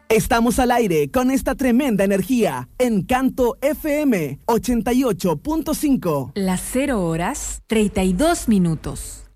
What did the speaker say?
Estamos al aire con esta tremenda energía en Canto FM 88.5. Las 0 horas 32 minutos.